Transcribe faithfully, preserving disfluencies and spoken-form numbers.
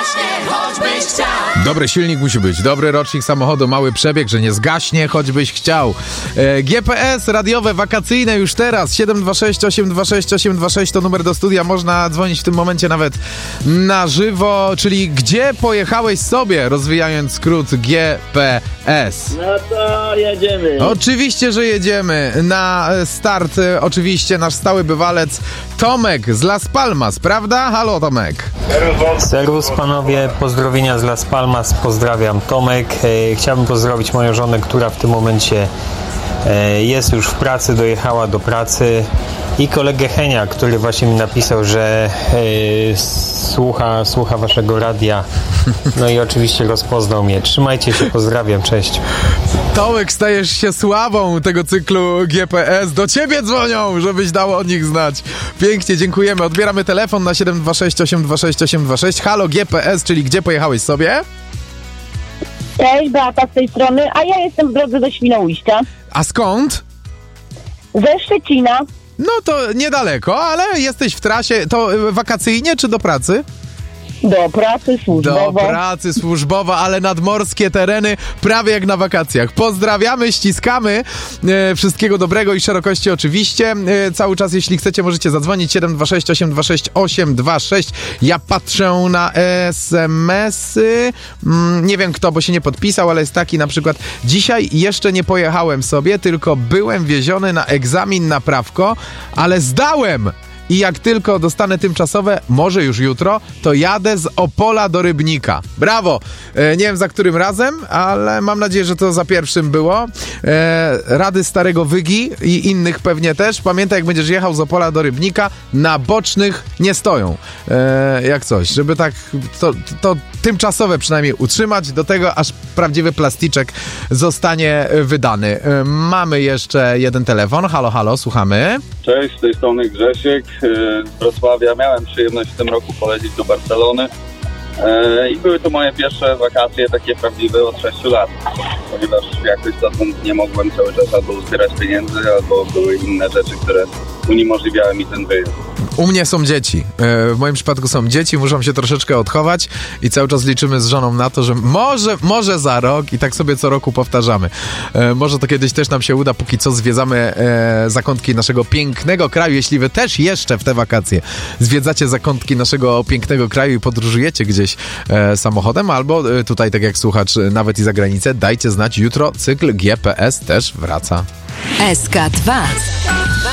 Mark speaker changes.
Speaker 1: zgaśnie, choćbyś chciał.
Speaker 2: Dobry silnik musi być, dobry rocznik samochodu, mały przebieg, że nie zgaśnie, choćbyś chciał. E, G P S radiowe, wakacyjne już teraz. siedem dwa sześć osiem dwa sześć osiem dwa sześć to numer do studia. Można dzwonić w tym momencie nawet na żywo, czyli gdzie pojechałeś sobie, rozwijając skrót G P S.
Speaker 3: No to jedziemy.
Speaker 2: Oczywiście, że jedziemy. Na start e, oczywiście nasz stały bywalec Tomek z Las Palmas, prawda? Halo, Tomek.
Speaker 4: Serwus panowie, pozdrowienia z Las Palmas, pozdrawiam Tomek. E, chciałbym pozdrowić moją żonę, która w tym momencie e, jest już w pracy, dojechała do pracy, i kolegę Henia, który właśnie mi napisał, że e, słucha, słucha waszego radia, no i oczywiście rozpoznał mnie. Trzymajcie się, pozdrawiam, cześć.
Speaker 2: Tomek, stajesz się sławą tego cyklu G P S. Do ciebie dzwonią, żebyś dał o nich znać. Pięknie, dziękujemy. Odbieramy telefon na siedem dwa sześć osiem dwa sześć osiem dwa sześć. Halo, G P S, czyli gdzie pojechałeś sobie?
Speaker 5: Cześć, Beata z tej strony, a ja jestem w drodze do Świnoujścia.
Speaker 2: A skąd?
Speaker 5: Ze Szczecina.
Speaker 2: No to niedaleko, ale jesteś w trasie. To y, wakacyjnie czy do pracy?
Speaker 5: Do pracy służbowo.
Speaker 2: Do pracy służbowo, ale nadmorskie tereny prawie jak na wakacjach. Pozdrawiamy, ściskamy. E, wszystkiego dobrego i szerokości oczywiście. E, cały czas, jeśli chcecie, możecie zadzwonić siedem dwa sześć osiem dwa sześć osiem dwa sześć. Ja patrzę na es em esy. Mm, nie wiem kto, bo się nie podpisał, ale jest taki na przykład: dzisiaj jeszcze nie pojechałem sobie, tylko byłem wieziony na egzamin na prawko, ale zdałem! I jak tylko dostanę tymczasowe, może już jutro, to jadę z Opola do Rybnika. Brawo! E, nie wiem za którym razem, ale mam nadzieję, że to za pierwszym było. E, rady starego Wygi i innych pewnie też. Pamiętaj, jak będziesz jechał z Opola do Rybnika, na bocznych nie stoją. E, jak coś, żeby tak to, to tymczasowe przynajmniej utrzymać, do tego aż prawdziwy plasticzek zostanie wydany. E, mamy jeszcze jeden telefon. Halo, halo, słuchamy.
Speaker 6: Cześć, z tej strony Grzesiek z Wrocławia. Miałem przyjemność w tym roku polecieć do Barcelony i były to moje pierwsze wakacje takie prawdziwe od sześciu lat, ponieważ jakoś dotąd nie mogłem cały czas albo zbierać pieniędzy, albo były inne rzeczy, które uniemożliwiały mi ten wyjazd.
Speaker 2: U mnie są dzieci. W moim przypadku są dzieci, muszą się troszeczkę odchować i cały czas liczymy z żoną na to, że może, może za rok, i tak sobie co roku powtarzamy. Może to kiedyś też nam się uda, póki co zwiedzamy zakątki naszego pięknego kraju. Jeśli wy też jeszcze w te wakacje zwiedzacie zakątki naszego pięknego kraju i podróżujecie gdzieś samochodem, albo tutaj, tak jak słuchacz, nawet i za granicę, dajcie znać. Jutro cykl G P S też wraca.
Speaker 1: S K dwa.